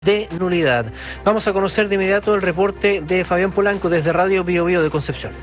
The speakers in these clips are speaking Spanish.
de nulidad. Vamos a conocer de inmediato el reporte de Fabián Polanco desde Radio Bio Bio de Concepción.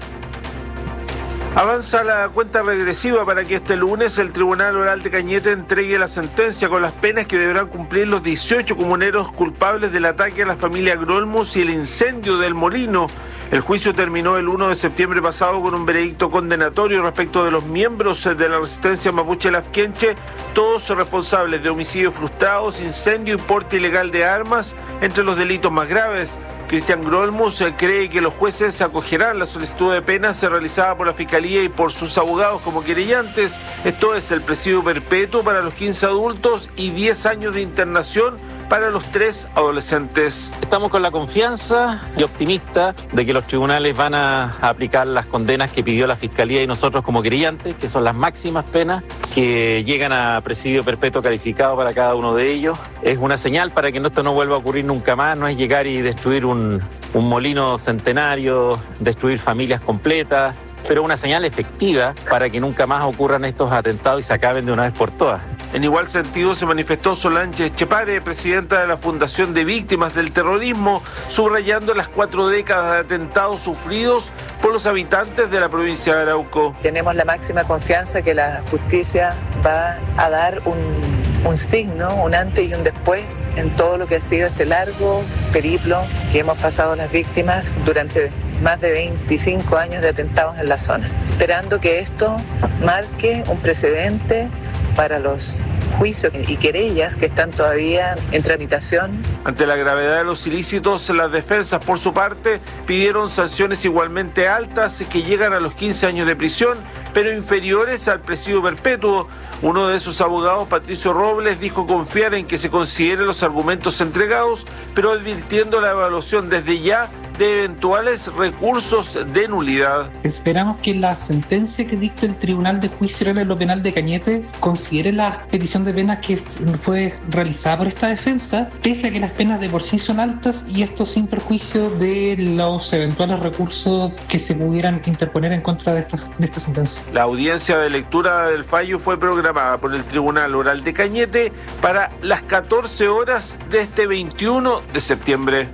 Avanza la cuenta regresiva para que este lunes el Tribunal Oral de Cañete entregue la sentencia con las penas que deberán cumplir los 18 comuneros culpables del ataque a la familia Grolmus y el incendio del molino. El juicio terminó el 1 de septiembre pasado con un veredicto condenatorio respecto de los miembros de la resistencia mapuche Lafkenche, todos responsables de homicidios frustrados, incendio y porte ilegal de armas, entre los delitos más graves. Cristian Grolmus cree que los jueces acogerán la solicitud de penas realizada por la Fiscalía y por sus abogados como querellantes. Esto es el presidio perpetuo para los 15 adultos y 10 años de internación para los 3 adolescentes. Estamos con la confianza y optimista de que los tribunales van a aplicar las condenas que pidió la Fiscalía y nosotros como querellantes, que son las máximas penas que llegan a presidio perpetuo calificado para cada uno de ellos. Es una señal para que esto no vuelva a ocurrir nunca más, no es llegar y destruir un molino centenario, destruir familias completas, pero una señal efectiva para que nunca más ocurran estos atentados y se acaben de una vez por todas. En igual sentido se manifestó Solange Etchepare, presidenta de la Fundación de Víctimas del Terrorismo, subrayando las 4 décadas de atentados sufridos por los habitantes de la provincia de Arauco. Tenemos la máxima confianza que la justicia va a dar un signo, un antes y un después en todo lo que ha sido este largo periplo que hemos pasado las víctimas durante más de 25 años de atentados en la zona, esperando que esto marque un precedente para los juicios y querellas que están todavía en tramitación. Ante la gravedad de los ilícitos, las defensas, por su parte, pidieron sanciones igualmente altas que llegan a los 15 años de prisión, pero inferiores al presidio perpetuo. Uno de sus abogados, Patricio Robles, dijo confiar en que se consideren los argumentos entregados, pero advirtiendo la evaluación desde ya de eventuales recursos de nulidad. Esperamos que la sentencia que dicte el Tribunal de Juicio Oral en lo Penal de Cañete considere la petición de penas que fue realizada por esta defensa, pese a que las penas de por sí son altas y esto sin perjuicio de los eventuales recursos que se pudieran interponer en contra de esta sentencia. La audiencia de lectura del fallo fue programada por el Tribunal Oral de Cañete para las 14 horas de este 21 de septiembre.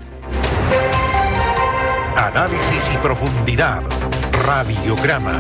Análisis y profundidad. Radiograma.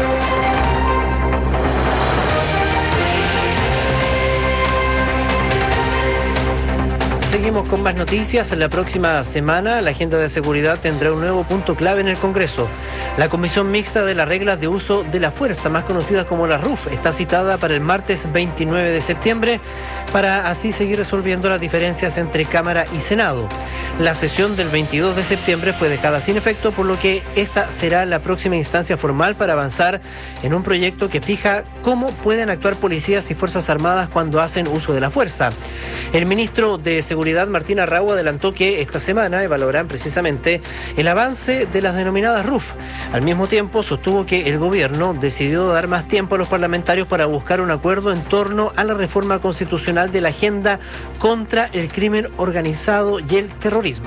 Seguimos con más noticias. En la próxima semana, la agenda de seguridad tendrá un nuevo punto clave en el Congreso. La Comisión Mixta de las Reglas de Uso de la Fuerza, más conocidas como la RUF, está citada para el martes 29 de septiembre para así seguir resolviendo las diferencias entre Cámara y Senado. La sesión del 22 de septiembre fue dejada sin efecto, por lo que esa será la próxima instancia formal para avanzar en un proyecto que fija cómo pueden actuar policías y fuerzas armadas cuando hacen uso de la fuerza. El ministro de Seguridad, Martín Arrau, adelantó que esta semana evaluarán precisamente el avance de las denominadas RUF. Al mismo tiempo, sostuvo que el gobierno decidió dar más tiempo a los parlamentarios para buscar un acuerdo en torno a la reforma constitucional de la agenda contra el crimen organizado y el terrorismo.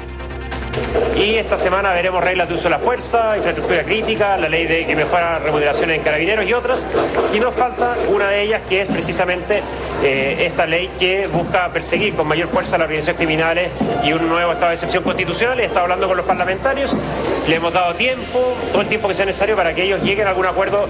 Y esta semana veremos reglas de uso de la fuerza, infraestructura crítica, la ley que mejora remuneraciones en carabineros y otras. Y nos falta una de ellas, que es precisamente esta ley que busca perseguir con mayor fuerza a las organizaciones criminales y un nuevo estado de excepción constitucional. He estado hablando con los parlamentarios, le hemos dado tiempo, todo el tiempo que sea necesario para que ellos lleguen a algún acuerdo.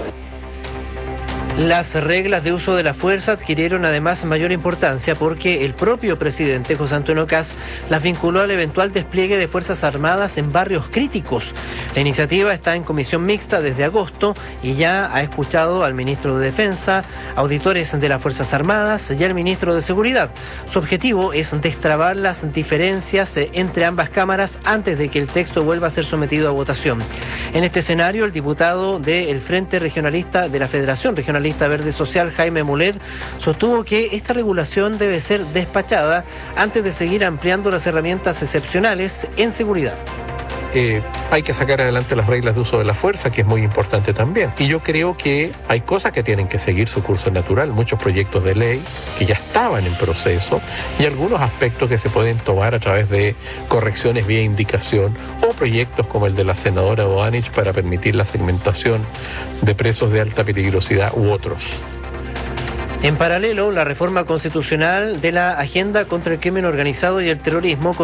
Las reglas de uso de la fuerza adquirieron además mayor importancia porque el propio presidente José Antonio Kast las vinculó al eventual despliegue de Fuerzas Armadas en barrios críticos. La iniciativa está en comisión mixta desde agosto y ya ha escuchado al ministro de Defensa, auditores de las Fuerzas Armadas y al ministro de Seguridad. Su objetivo es destrabar las diferencias entre ambas cámaras antes de que el texto vuelva a ser sometido a votación. En este escenario, el diputado del Frente Regionalista de la Federación Regionalista Verde Social, Jaime Mulet, sostuvo que esta regulación debe ser despachada antes de seguir ampliando las herramientas excepcionales en seguridad. Hay que sacar adelante las reglas de uso de la fuerza, que es muy importante también. Y yo creo que hay cosas que tienen que seguir su curso natural, muchos proyectos de ley que ya estaban en proceso y algunos aspectos que se pueden tomar a través de correcciones vía indicación o proyectos como el de la senadora Boanich para permitir la segmentación de presos de alta peligrosidad u otros. En paralelo, la reforma constitucional de la agenda contra el crimen organizado y el terrorismo